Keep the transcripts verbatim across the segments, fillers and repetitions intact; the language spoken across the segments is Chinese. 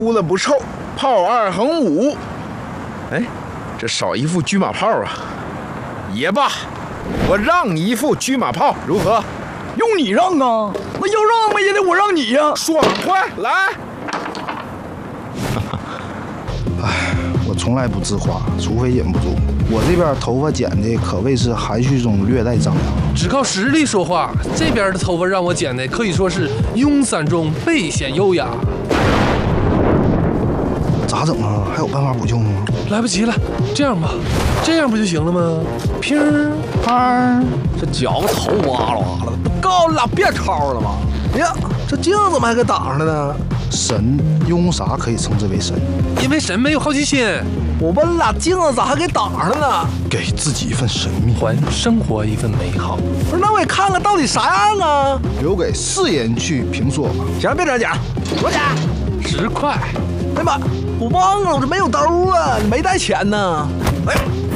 污了不臭，炮二横五。哎，这少一副车马炮啊！也罢，我让你一副车马炮，如何？ 用你让啊？那要让嘛也得我让你呀、啊！ 爽快来！ 哎，我从来不自夸，除非忍不住。我这边头发剪的可谓是含蓄中略带张扬， 只靠实力说话。这边的头发让我剪的可以说是庸散中倍显优雅。 咋整啊？还有办法补救吗？ 来不及了，这样吧，这样不就行了吗？乒儿啪，这脚头哇啦哇啦的，不告诉你俩别吵了吗？呀，这镜子怎么还给挡上了呢？ 神用啥可以称之为神？ 因为神没有好奇心。 我问俩镜子咋还给挡上了呢？ 给自己一份神秘， 还生活一份美好。 不是，那我也看看到底啥样啊？ 留给世人去评说吧。 行，别整讲，多少钱？ 十块。 哎呀妈，我忘了，我这没有兜啊，没带钱呢。哎，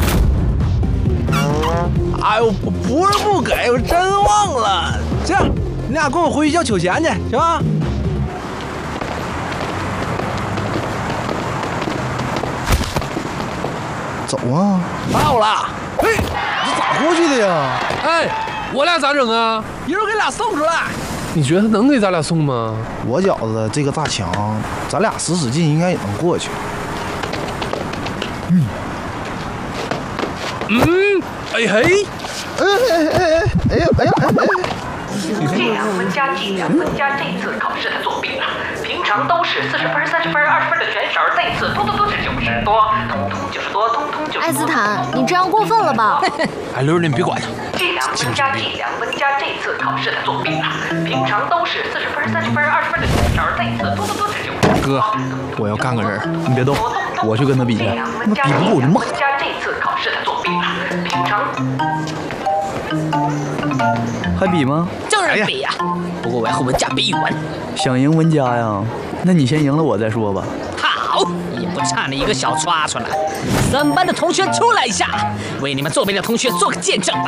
哎呦，我不是不给，我真忘了。这样，你俩跟我回学校取钱去，行吗？ 走啊！ 到了。嘿，这咋过去的呀？ 哎，我俩咋整啊？ 一会儿给俩送出来。 你觉得他能给咱俩送吗？ 我觉得这个大墙，咱俩使使劲应该也能过去。 嗯嗯，哎嘿， 哎哎哎哎哎呀哎呀哎哎！ 计量分加计量分加，这次考试他作弊了。平常都是四十分、三十分、二十分的选手，这次突突突是九十多，通通九十多，通通九十多。 艾斯坦，你这样过分了吧？ 哎，刘你别管他。 计量分加计量分加，这次考试他作弊了。平常都是四十分、三十分、二十分的选手，这次突突突是九十多。 哥，我要干个人，你别动，我去跟他比去。那比不过我就骂。 加这次考试他作弊了。平常还比吗？ 当然比呀、啊，不过我要和文佳比一碗。 想赢文佳呀？那你先赢了我再说吧。 好，也不差你一个小刷出来。三班的同学出来一下，为你们作弊的同学做个见证吧。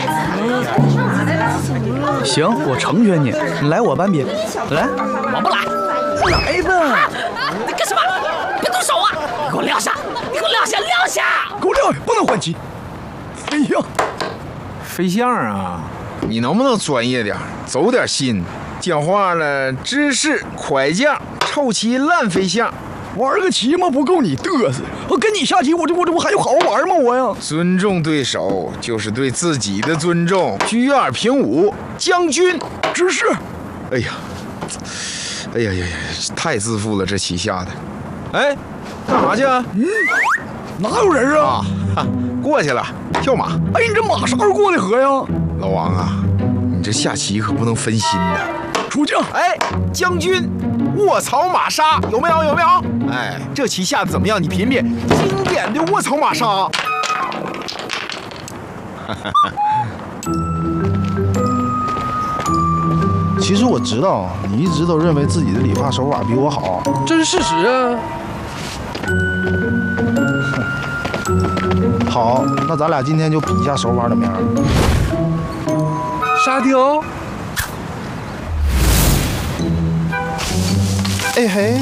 行，我成全你。你来我班比，来。 我不来。 来吧。 啊、你干什么？别动手啊！你给我撂下！你给我撂下！撂下！ 给我撂下！不能还击。飞象， 飞象啊！你能不能专业点，走点心？讲话了，知识快将，臭棋烂飞象。 玩个棋嘛，不够你嘚瑟。我跟你下棋，我这我这不还有好好玩吗？我呀， 尊重对手就是对自己的尊重。居二平五，将军指示。 哎呀，哎呀呀呀，太自负了，这棋下的。哎，干啥去啊？ 嗯，哪有人啊？ 啊，过去了，跳马。 哎，你这马啥时候过的河呀？ 老王啊，你这下棋可不能分心呐。 出将， 哎，将军，卧槽马杀，有没有？有没有？哎，这棋下的怎么样？你品品，经典的卧槽马杀。 其实我知道，你一直都认为自己的理发手法比我好， 这是事实啊。 好，那咱俩今天就比一下手法怎么样？ 沙雕。 哎嘿，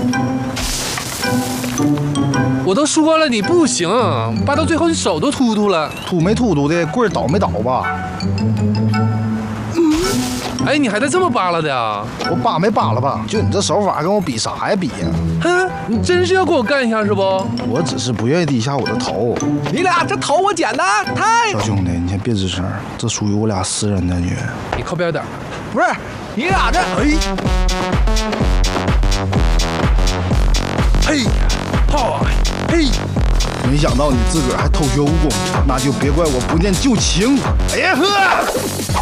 我都说了你不行，扒到最后你手都秃秃了。 秃没秃秃的，棍儿倒没倒吧？ 嗯，哎，你还带这么扒拉的啊？ 我扒没扒拉吧？就你这手法，跟我比啥呀比呀？ 哼，你真是要跟我干一下是不？ 我只是不愿意低下我的头。 你俩这头我剪的太…… 小兄弟，你先别吱声，这属于我俩私人的女。 你靠边点。 不是，你俩这……哎。嘿，炮啊！嘿， 没想到你自个儿还偷学武功，那就别怪我不念旧情。哎呀呵！